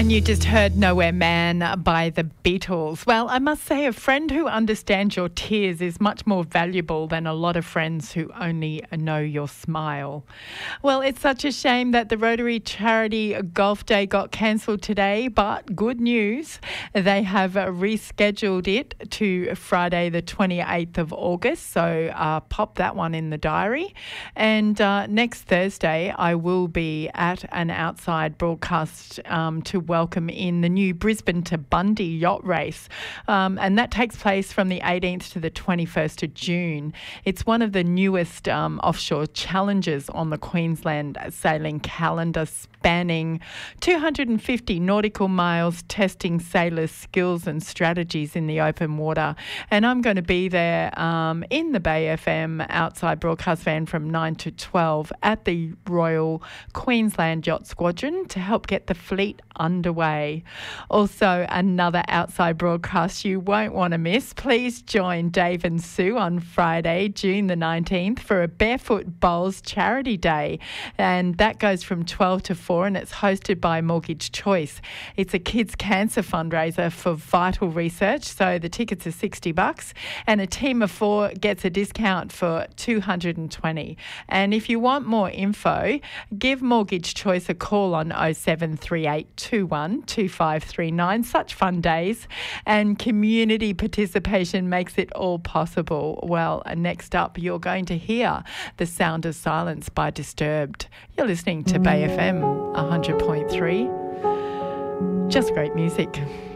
And you just heard Nowhere Man by the Beatles. Well, I must say a friend who understands your tears is much more valuable than a lot of friends who only know your smile. Well, it's such a shame that the Rotary Charity Golf Day got cancelled today, but good news, they have rescheduled it to Friday the 28th of August, so pop that one in the diary. And next Thursday, I will be at an outside broadcast to welcome in the new Brisbane to Bundy yacht race. And that takes place from the 18th to the 21st of June. It's one of the newest offshore challenges on the Queensland sailing calendar, spanning 250 nautical miles, testing sailors' skills and strategies in the open water. And I'm going to be there in the Bay FM outside broadcast van from 9 to 12 at the Royal Queensland Yacht Squadron to help get the fleet underway. Also, another outside broadcast you won't want to miss. Please join Dave and Sue on Friday, June the 19th for a Barefoot Bowls Charity Day. And that goes from 12 to 4 and it's hosted by Mortgage Choice. It's a kids' cancer fundraiser for vital research. So the tickets are $60 and a team of 4 gets a discount for $220. And if you want more info, give Mortgage Choice a call on 073821 2539. Such fun days, and community participation makes it all possible. Well, next up, you're going to hear The Sound of Silence by Disturbed. You're listening to Bay FM 100.3. Just great music.